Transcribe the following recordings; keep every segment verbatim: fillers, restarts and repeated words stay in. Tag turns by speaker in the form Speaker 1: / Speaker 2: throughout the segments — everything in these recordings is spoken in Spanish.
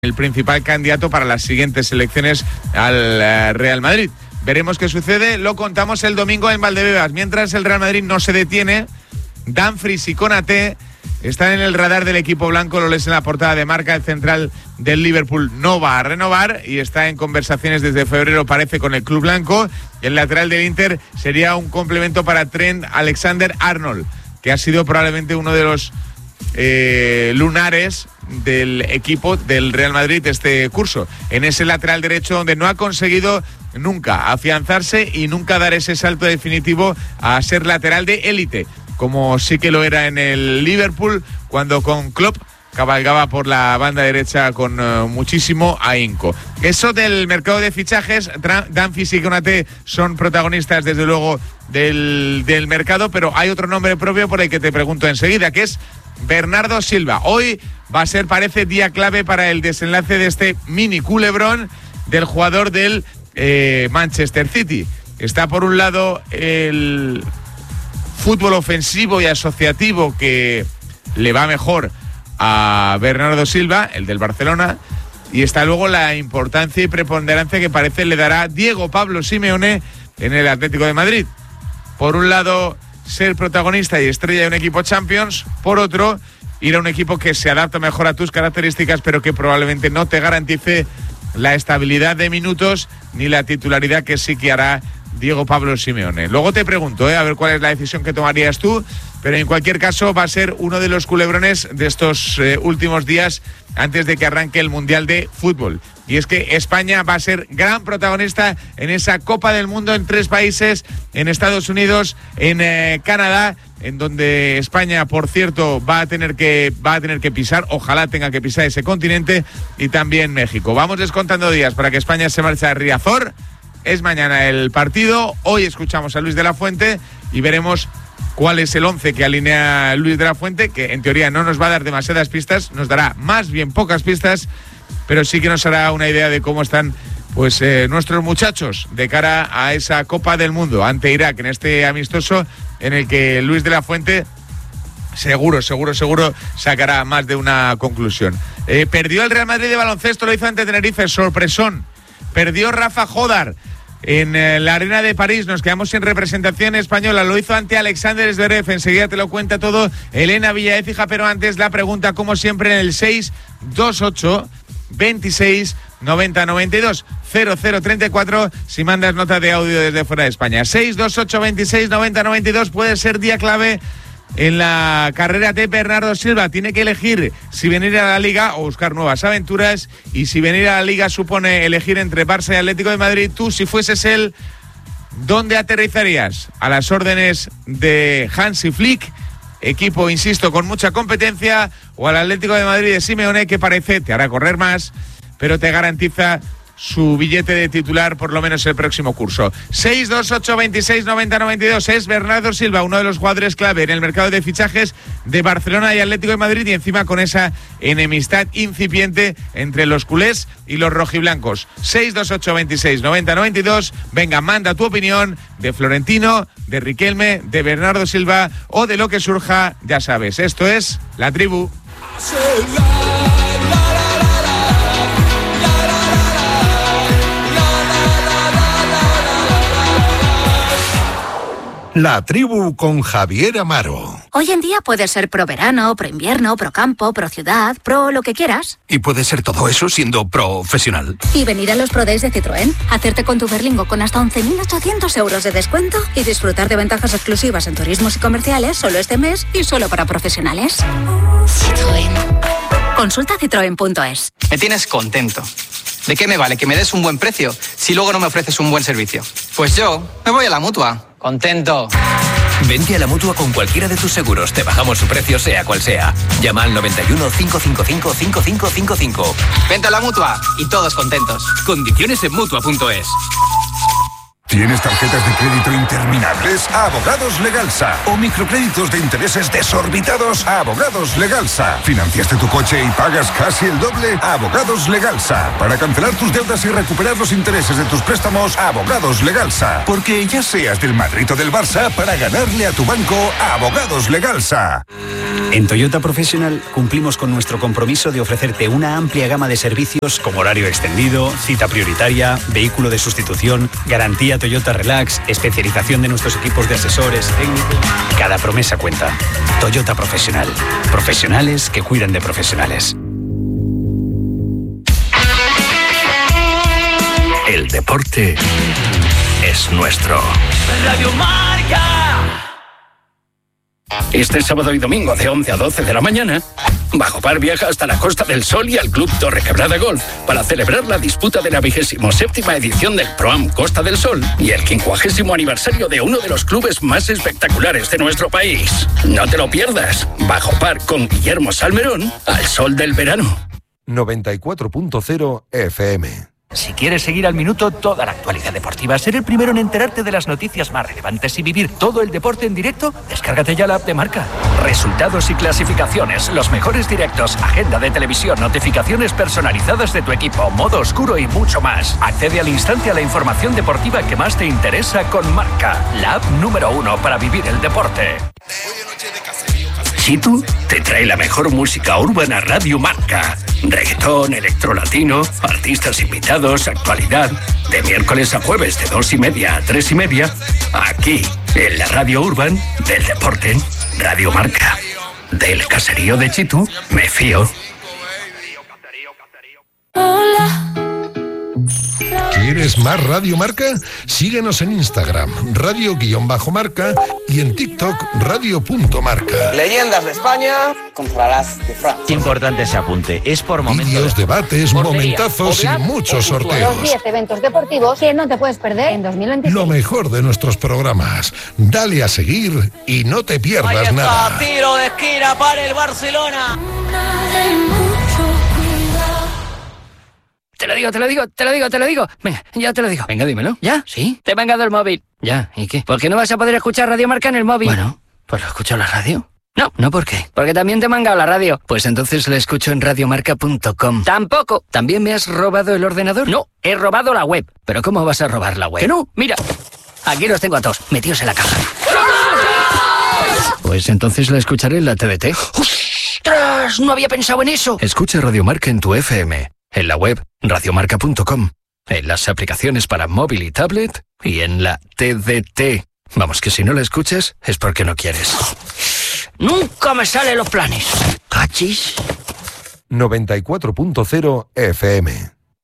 Speaker 1: el principal candidato para las siguientes elecciones al Real Madrid. Veremos qué sucede, lo contamos el domingo en Valdebebas. Mientras el Real Madrid no se detiene, Dumfries y Konaté están en el radar del equipo blanco, lo lees en la portada de Marca. El central del Liverpool no va a renovar y está en conversaciones desde febrero, parece, con el club blanco. El lateral del Inter sería un complemento para Trent Alexander-Arnold, que ha sido probablemente uno de los eh, lunares del equipo del Real Madrid este curso, en ese lateral derecho donde no ha conseguido nunca afianzarse y nunca dar ese salto definitivo a ser lateral de élite, como sí que lo era en el Liverpool, cuando con Klopp cabalgaba por la banda derecha con uh, muchísimo ahínco. Eso del mercado de fichajes, Dumfries y Konaté son protagonistas desde luego del, del mercado, pero hay otro nombre propio por el que te pregunto enseguida, que es Bernardo Silva. Hoy va a ser, parece, día clave para el desenlace de este mini culebrón del jugador del eh, Manchester City. Está por un lado el fútbol ofensivo y asociativo, que le va mejor a Bernardo Silva, el del Barcelona, y está luego la importancia y preponderancia que parece le dará Diego Pablo Simeone en el Atlético de Madrid. Por un lado, ser protagonista y estrella de un equipo Champions; por otro, ir a un equipo que se adapta mejor a tus características, pero que probablemente no te garantice la estabilidad de minutos ni la titularidad que sí que hará Diego Pablo Simeone. Luego te pregunto, ¿eh? a ver cuál es la decisión que tomarías tú, pero en cualquier caso va a ser uno de los culebrones de estos eh, últimos días antes de que arranque el Mundial de Fútbol. Y es que España va a ser gran protagonista en esa Copa del Mundo en tres países, en Estados Unidos, en eh, Canadá, en donde España, por cierto, va a tener que va a tener que pisar, ojalá tenga que pisar ese continente, y también México. Vamos descontando días para que España se marche a Riazor. Es mañana el partido, hoy escuchamos a Luis de la Fuente y veremos cuál es el once que alinea Luis de la Fuente, que en teoría no nos va a dar demasiadas pistas, nos dará más bien pocas pistas, pero sí que nos hará una idea de cómo están pues eh, nuestros muchachos de cara a esa Copa del Mundo ante Irak, en este amistoso en el que Luis de la Fuente seguro, seguro, seguro sacará más de una conclusión. Eh, perdió el Real Madrid de baloncesto, lo hizo ante Tenerife, sorpresón. Perdió Rafa Jodar en eh, la Arena de París, nos quedamos sin representación española, lo hizo ante Alexander Zverev, enseguida te lo cuenta todo Elena Villaécija, pero antes la pregunta, como siempre, en el seis dos ocho veintiséis noventa noventa y dos cero cero treinta y cuatro si mandas nota de audio desde fuera de España. Seis dos ocho veintiséis noventa noventa y dos. Puede ser día clave en la carrera de Bernardo Silva. Tiene que elegir si venir a la Liga o buscar nuevas aventuras, y si venir a la Liga supone elegir entre Barça y Atlético de Madrid, tú, si fueses él, ¿dónde aterrizarías? ¿A las órdenes de Hansi Flick, equipo, insisto, con mucha competencia, o al Atlético de Madrid de Simeone, que parece te hará correr más, pero te garantiza su billete de titular por lo menos el próximo curso? Seis dos ocho veintiséis noventa noventa y dos. Es Bernardo Silva, uno de los jugadores clave en el mercado de fichajes de Barcelona y Atlético de Madrid, y encima con esa enemistad incipiente entre los culés y los rojiblancos. Seis dos ocho veintiséis noventa noventa y dos. Venga, manda tu opinión de Florentino, de Riquelme, de Bernardo Silva o de lo que surja, ya sabes. Esto es La Tribu.
Speaker 2: La Tribu con Javier Amaro.
Speaker 3: Hoy en día puedes ser pro verano, pro invierno, pro campo, pro ciudad, pro lo que quieras.
Speaker 2: Y puedes ser todo eso siendo profesional.
Speaker 3: Y venir a los Pro Days de Citroën, hacerte con tu Berlingo con hasta once mil ochocientos euros de descuento y disfrutar de ventajas exclusivas en turismos y comerciales solo este mes y solo para profesionales. Citroën. Consulta citroen punto es.
Speaker 4: Me tienes contento. ¿De qué me vale que me des un buen precio si luego no me ofreces un buen servicio? Pues yo me voy a la Mutua. Contento.
Speaker 5: Vente a la Mutua con cualquiera de tus seguros. Te bajamos su precio, sea cual sea. Llama al noventa y uno, cincuenta y cinco, cincuenta y cinco cincuenta y cinco.
Speaker 4: Vente a la Mutua y todos contentos.
Speaker 5: Condiciones en Mutua punto es.
Speaker 2: ¿Tienes tarjetas de crédito interminables? Abogados Legalsa. ¿O microcréditos de intereses desorbitados? Abogados Legalsa. ¿Financiaste tu coche y pagas casi el doble? Abogados Legalsa. Para cancelar tus deudas y recuperar los intereses de tus préstamos, Abogados Legalsa. Porque ya seas del Madrid o del Barça, para ganarle a tu banco, Abogados Legalsa.
Speaker 6: En Toyota Professional cumplimos con nuestro compromiso de ofrecerte una amplia gama de servicios como horario extendido, cita prioritaria, vehículo de sustitución, garantía Toyota Relax, especialización de nuestros equipos de asesores técnicos. Cada promesa cuenta. Toyota Professional. Profesionales que cuidan de profesionales.
Speaker 5: El deporte es nuestro.
Speaker 7: Radio Marca.
Speaker 5: Este sábado y domingo de once a doce de la mañana, Bajo Par viaja hasta la Costa del Sol y al Club Torrequebrada Golf para celebrar la disputa de la vigésimo séptima edición del Pro-Am Costa del Sol y el quincuagésimo aniversario de uno de los clubes más espectaculares de nuestro país. No te lo pierdas. Bajo Par con Guillermo Salmerón al sol del verano.
Speaker 2: noventa y cuatro punto cero F M.
Speaker 8: Si quieres seguir al minuto toda la actualidad deportiva, ser el primero en enterarte de las noticias más relevantes y vivir todo el deporte en directo, descárgate ya la app de Marca. Resultados y clasificaciones, los mejores directos, agenda de televisión, notificaciones personalizadas de tu equipo, modo oscuro y mucho más. Accede al instante a la información deportiva que más te interesa con Marca, la app número uno para vivir el deporte.
Speaker 5: Chitu te trae la mejor música urbana Radio Marca. Reggaetón, electrolatino, artistas invitados, actualidad. De miércoles a jueves de dos y media a tres y media. Aquí, en la radio urban del deporte. Radio Marca. Del caserío de Chitu, me fío.
Speaker 9: Hola. ¿Quieres más Radio Marca? Síguenos en Instagram, radio-marca y en TikTok, radio.marca.
Speaker 10: Leyendas de España contra las de Francia.
Speaker 11: Importante ese apunte, es por momentos.
Speaker 9: Vídeos, debates,
Speaker 11: Portería,
Speaker 9: momentazos
Speaker 11: Oblak,
Speaker 9: y muchos sorteos.
Speaker 12: Los diez eventos deportivos que no te puedes perder en dos mil veintiséis.
Speaker 9: Lo mejor de nuestros programas. Dale a seguir y no te pierdas
Speaker 7: Ahí está,
Speaker 9: nada.
Speaker 7: tiro de esquina para el Barcelona.
Speaker 13: Te lo digo, te lo digo, te lo digo, te lo digo. Venga, ya te lo digo.
Speaker 14: Venga, dímelo.
Speaker 13: ¿Ya?
Speaker 14: ¿Sí?
Speaker 13: Te he mangado el móvil.
Speaker 14: Ya, ¿y qué?
Speaker 13: ¿Por qué no vas a poder escuchar Radio Marca en el móvil?
Speaker 14: Bueno, pues lo escucho en la radio.
Speaker 13: No.
Speaker 14: ¿No por qué?
Speaker 13: Porque también te he mangado la radio.
Speaker 14: Pues entonces la escucho en radiomarca punto com.
Speaker 13: Tampoco.
Speaker 14: ¿También me has robado el ordenador?
Speaker 13: No, he robado la web.
Speaker 14: ¿Pero cómo vas a robar la web?
Speaker 13: Que no, mira. Aquí los tengo a todos, metidos en la caja.
Speaker 14: Pues entonces la escucharé en la T D T.
Speaker 13: ¡Ostras! No había pensado en eso.
Speaker 14: Escucha Radio Marca en tu F M. En la web radiomarca punto com, en las aplicaciones para móvil y tablet y en la T D T. Vamos, que si no la escuchas es porque no quieres.
Speaker 13: Nunca me salen los planes. ¿Cachis?
Speaker 2: noventa y cuatro punto cero F M.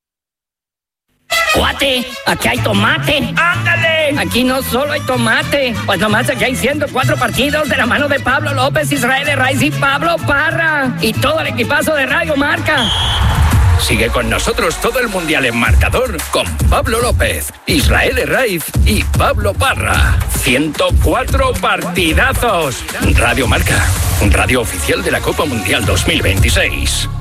Speaker 13: ¡Cuate! ¡Aquí hay tomate!
Speaker 7: ¡Ándale!
Speaker 13: Aquí no solo hay tomate. Pues nomás aquí hay ciento cuatro partidos de la mano de Pablo López, Israel Herraiz y Pablo Parra. Y todo el equipazo de Radio Marca.
Speaker 5: Sigue con nosotros todo el Mundial en marcador con Pablo López, Israel Herraiz y Pablo Parra. ciento cuatro partidazos. Radio Marca, radio oficial de la Copa Mundial dos mil veintiséis.